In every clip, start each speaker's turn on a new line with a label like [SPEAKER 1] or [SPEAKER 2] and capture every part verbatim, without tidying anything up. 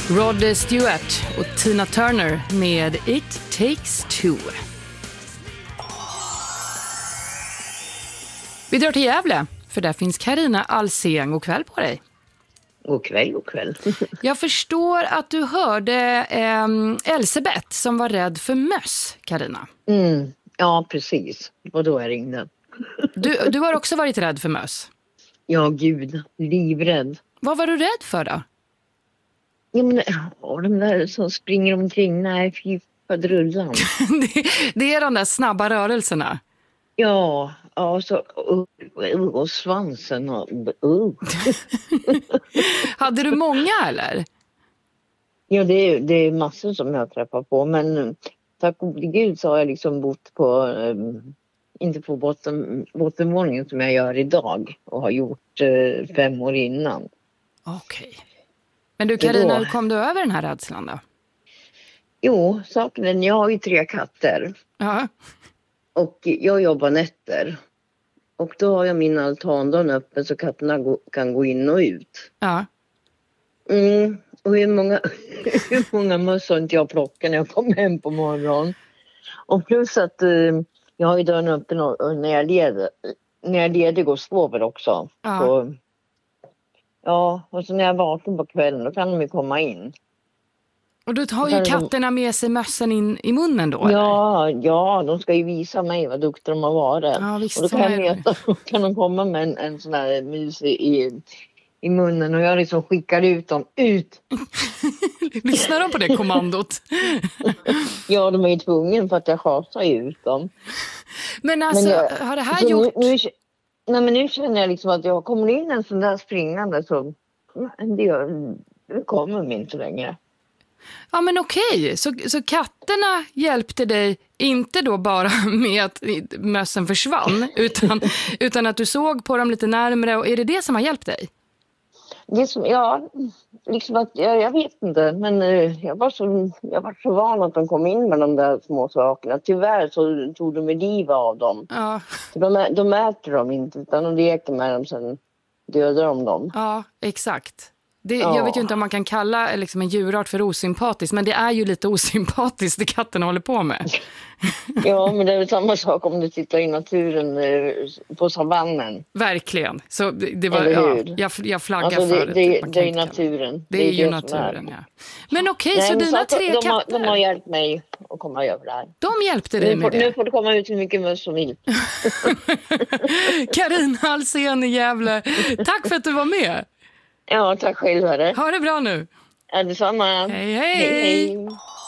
[SPEAKER 1] Rod Stewart och Tina Turner med It Takes Two. Vi drar till Gävle, för där finns Carina Alsén. God kväll på dig.
[SPEAKER 2] God kväll, god kväll.
[SPEAKER 1] Jag förstår att du hörde eh, Elsebeth som var rädd för möss, Carina.
[SPEAKER 2] Mm, ja, precis. Och då jag ringde.
[SPEAKER 1] Du, du har också varit rädd för möss?
[SPEAKER 2] Ja, gud. Livrädd.
[SPEAKER 1] Vad var du rädd för då?
[SPEAKER 2] Ja, men ja, de där som springer omkring. Nej, fy fadrullan.
[SPEAKER 1] det, det är de där snabba rörelserna.
[SPEAKER 2] Ja, ja så, och, och, och svansen. Och, uh.
[SPEAKER 1] Hade du många eller?
[SPEAKER 2] Ja, det är, det är massor som jag träffar på. Men tack gode gud så har jag liksom bott på... Um, inte på botten, bottenvåningen som jag gör idag. Och har gjort uh, fem år innan.
[SPEAKER 1] Okej. Okay. Men du Carina, hur kom du över den här rädslan då?
[SPEAKER 2] Jo, saken är, jag har ju tre katter.
[SPEAKER 1] Ja.
[SPEAKER 2] Och jag jobbar nätter. Och då har jag min altandörr öppen så katterna gå, kan gå in och ut.
[SPEAKER 1] Ja.
[SPEAKER 2] Mm, och hur många, hur många möss har inte jag plockat när jag kommer hem på morgonen. Och plus att eh, jag har ju dörren öppen och, när jag leder, när jag leder går sover också.
[SPEAKER 1] Ja.
[SPEAKER 2] Så, ja, och så när jag vaknar på kvällen då kan de ju komma in.
[SPEAKER 1] Och då har ju katterna med sig mössen in i munnen då?
[SPEAKER 2] Ja, eller? Ja, de ska ju visa mig vad duktiga de har varit.
[SPEAKER 1] Ja, visst,
[SPEAKER 2] och då kan, jag veta, då kan de komma med en, en sån här mus i, i munnen och jag liksom skickar ut dem ut.
[SPEAKER 1] Lyssnar de på det kommandot?
[SPEAKER 2] Ja, de är ju tvungen för att jag chasar ju ut dem.
[SPEAKER 1] Men alltså, men jag, har det här gjort...
[SPEAKER 2] Nu, nu, nej, men nu känner jag liksom att jag kommer in en sån där springande så det, gör, det kommer mig inte längre.
[SPEAKER 1] Ja men okej, så, så katterna hjälpte dig inte då bara med att mössen försvann utan, utan att du såg på dem lite närmare och är det det som har hjälpt dig?
[SPEAKER 2] Det som, ja, liksom att, jag, jag vet inte men jag var, så, jag var så van att de kom in med de där små sakerna. Tyvärr så tog de med liv av dem.
[SPEAKER 1] Ja.
[SPEAKER 2] De, de äter dem inte utan de leker med dem sen dödar de dem.
[SPEAKER 1] Ja, exakt. Det,
[SPEAKER 2] ja.
[SPEAKER 1] Jag vet ju inte om man kan kalla liksom en djurart för osympatisk, men det är ju lite osympatiskt det katterna håller på med.
[SPEAKER 2] Ja, men det är väl samma sak om du tittar i naturen på savannen.
[SPEAKER 1] Verkligen. Så det, det var, ja, jag, jag flaggar
[SPEAKER 2] alltså det,
[SPEAKER 1] för det.
[SPEAKER 2] Det, det, det är naturen.
[SPEAKER 1] Det, det är ju det naturen, ja. Men okej, okay, så dina tre
[SPEAKER 2] de,
[SPEAKER 1] katter...
[SPEAKER 2] Har, de har hjälpt mig att komma över det här.
[SPEAKER 1] De hjälpte dig
[SPEAKER 2] nu
[SPEAKER 1] med
[SPEAKER 2] får,
[SPEAKER 1] det?
[SPEAKER 2] Nu får du komma ut hur mycket möss som vill.
[SPEAKER 1] Carina Alsén i Gävle, tack för att du var med.
[SPEAKER 2] Ja, tack själv. Hörde.
[SPEAKER 1] Ha det bra nu.
[SPEAKER 2] Ja, detsamma.
[SPEAKER 1] Hej, hej. hej, hej.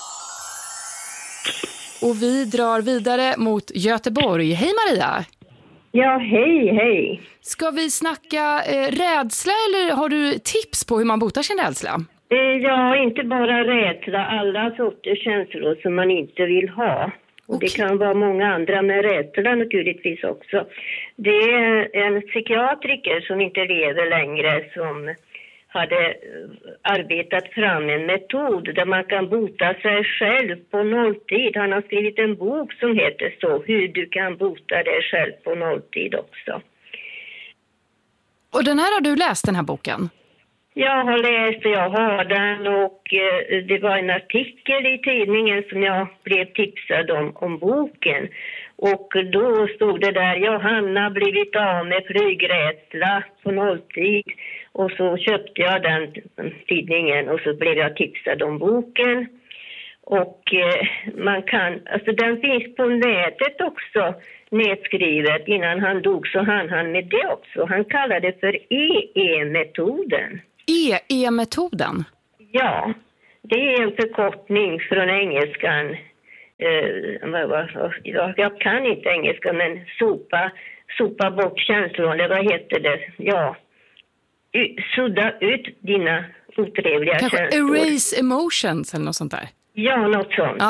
[SPEAKER 1] Och vi drar vidare mot Göteborg. Hej Maria.
[SPEAKER 3] Ja, hej, hej.
[SPEAKER 1] Ska vi snacka eh, rädsla eller har du tips på hur man botar sin rädsla?
[SPEAKER 3] Eh, ja, inte bara rädsla. Alla sorters känslor som man inte vill ha. Och okay. Det kan vara många andra med rädsla naturligtvis också. Det är en psykiatriker som inte lever längre som hade arbetat fram en metod där man kan bota sig själv på nolltid. Han har skrivit en bok som heter så, hur du kan bota dig själv på nolltid också.
[SPEAKER 1] Och den här har du läst, den här boken?
[SPEAKER 3] Jag har läst och jag har den och eh, det var en artikel i tidningen som jag blev tipsad om, om boken. Och då stod det där, Johanna blivit av med flygrädsla på nolltid. Och så köpte jag den tidningen och så blev jag tipsad om boken. Och eh, man kan, alltså den finns på nätet också nedskrivet. Innan han dog så hann han med det också. Han kallade det för E E-metoden.
[SPEAKER 1] E E-metoden?
[SPEAKER 3] Ja, det är en förkortning från engelskan. Uh, vad, vad, jag, jag kan inte engelska, men sopa, sopa bort känslor, eller vad heter det? Ja, U, sudda ut dina otrevliga
[SPEAKER 1] kanske
[SPEAKER 3] känslor.
[SPEAKER 1] Erase emotions eller något sånt där?
[SPEAKER 3] Ja, något sånt, ja. ja.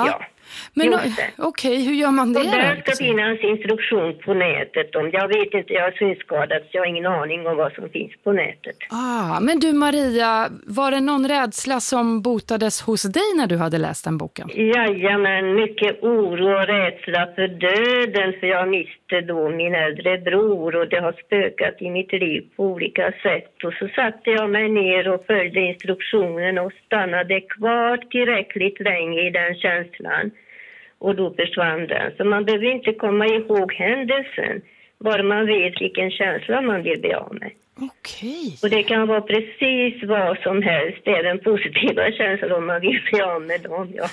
[SPEAKER 1] Men okej, okay, hur gör man det?
[SPEAKER 3] Och där ska
[SPEAKER 1] då?
[SPEAKER 3] finnas instruktion på nätet. Om jag vet inte, jag är synskadad så jag har ingen aning om vad som finns på nätet.
[SPEAKER 1] Ah, men du Maria, var det någon rädsla som botades hos dig när du hade läst den boken?
[SPEAKER 3] Jajamän, mycket oro och rädsla för döden, för jag miste då min äldre bror och det har spökat i mitt liv på olika sätt. Och så satte jag mig ner och följde instruktionen och stannade kvar tillräckligt länge i den känslan. Och då försvann den. Så man behöver inte komma ihåg händelsen. Bara man vet vilken känsla man vill bli av med.
[SPEAKER 1] Okej.
[SPEAKER 3] Och det kan vara precis vad som helst. Även positiva känslor om man vill bli av med dem. Ja.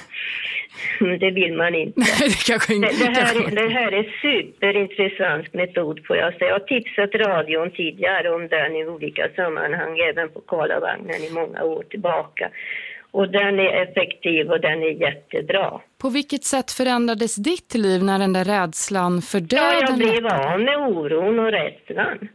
[SPEAKER 3] Det vill man inte.
[SPEAKER 1] Nej, det, kanske inte.
[SPEAKER 3] Det, det, här, det här är superintressant metod får jag säga. Jag har tipsat radion tidigare om den i olika sammanhang. Även på Karlavagnen i många år tillbaka. Och den är effektiv och den är jättebra.
[SPEAKER 1] På vilket sätt förändrades ditt liv när den där rädslan för döden?
[SPEAKER 3] Ja, jag blev av med oron och rädslan.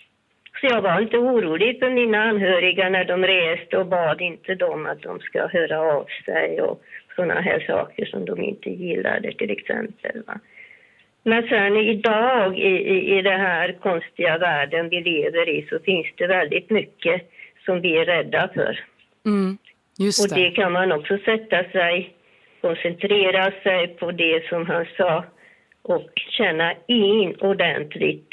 [SPEAKER 3] Så jag var inte orolig för mina anhöriga när de reste och bad inte dem att de ska höra av sig och sådana här saker som de inte gillade till exempel. Va? Men sen idag i, i, i den här konstiga världen vi lever i så finns det väldigt mycket som vi är rädda för.
[SPEAKER 1] Mm. Just det.
[SPEAKER 3] Och det kan man också sätta sig, koncentrera sig på det som han sa och känna in ordentligt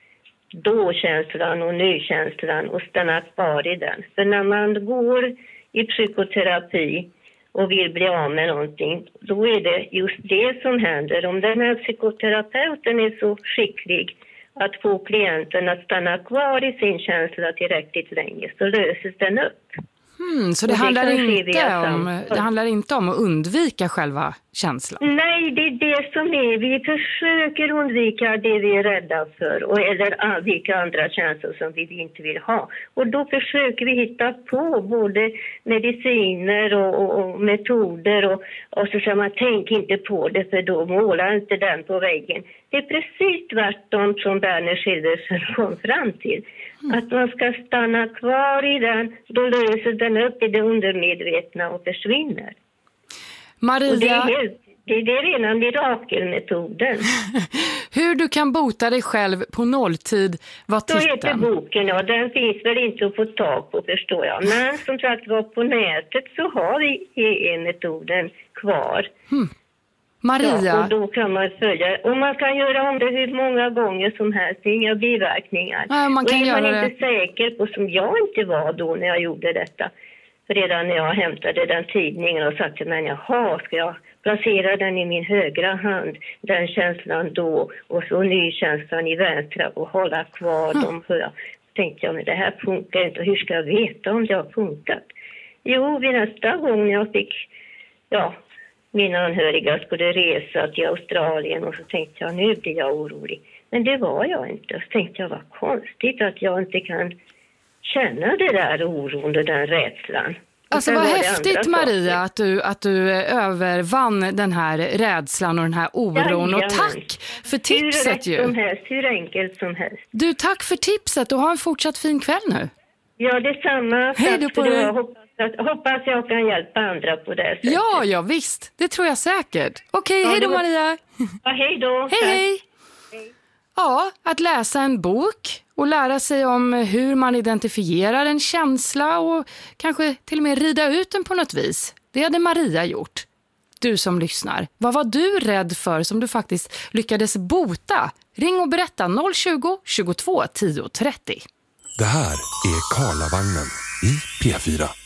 [SPEAKER 3] då-känslan och nu-känslan och stanna kvar i den. För när man går i psykoterapi och vill bli av med någonting, då är det just det som händer. Om den här psykoterapeuten är så skicklig att få klienten att stanna kvar i sin känsla tillräckligt länge så löses den upp.
[SPEAKER 1] Hmm, så det,
[SPEAKER 3] det
[SPEAKER 1] handlar inte om, det handlar inte om att undvika själva känslan?
[SPEAKER 3] Nej, det är det som är. Vi försöker undvika det vi är rädda för. Och, eller vilka andra känslor som vi inte vill ha. Och då försöker vi hitta på både mediciner och, och, och metoder. Och, och så säger man, tänk inte på det för då målar inte den på väggen. Det är precis tvärtom som Berner Schildersen kom fram till. Mm. Att man ska stanna kvar i den, då löser den upp i det undermedvetna och försvinner.
[SPEAKER 1] Maria...
[SPEAKER 3] Och det är, helt, det är det rena mirakelmetoden.
[SPEAKER 1] Hur du kan bota dig själv på nolltid, vad titeln?
[SPEAKER 3] Så heter boken, ja. Den finns väl inte att få tag på, förstår jag. Men som sagt var på nätet så har vi E E-metoden kvar.
[SPEAKER 1] Mm. Maria.
[SPEAKER 3] Ja, och då kan man följa. Och man kan göra om det hur många gånger som helst. Inga biverkningar.
[SPEAKER 1] Ja, man kan
[SPEAKER 3] och är man
[SPEAKER 1] göra
[SPEAKER 3] inte det. säker på, som jag inte var då när jag gjorde detta. Redan när jag hämtade den tidningen och sa till mig, jaha, ska jag placera den i min högra hand. Den känslan då. Och så ny känslan i vänstra och hålla kvar mm. dem. För jag tänkte jag, men det här funkar inte. Hur ska jag veta om det har funkat? Jo, vid nästa gång jag fick, ja... mina anhöriga skulle resa till Australien och så tänkte jag, nu blir jag orolig. Men det var jag inte. Så tänkte jag, vad konstigt att jag inte kan känna det där oron och den rädslan.
[SPEAKER 1] Alltså vad häftigt Maria att du, att du övervann den här rädslan och den här oron. Jajamän. Och tack för tipset
[SPEAKER 3] hur
[SPEAKER 1] ju.
[SPEAKER 3] Som helst, hur enkelt som helst.
[SPEAKER 1] Du, tack för tipset och ha en fortsatt fin kväll nu.
[SPEAKER 3] Ja, detsamma.
[SPEAKER 1] Hej då på dig.
[SPEAKER 3] Jag hoppas jag kan hjälpa andra på det sättet.
[SPEAKER 1] Ja, ja visst. Det tror jag säkert. Okej, ja, hej då Maria.
[SPEAKER 3] Ja, hej då.
[SPEAKER 1] Hej, hej. Hej. Ja, att läsa en bok och lära sig om hur man identifierar en känsla och kanske till och med rida ut den på något vis. Det hade Maria gjort. Du som lyssnar, vad var du rädd för som du faktiskt lyckades bota? Ring och berätta noll tjugo, tjugotvå, tio trettio.
[SPEAKER 4] Det här är Karlavagnen i P fyra.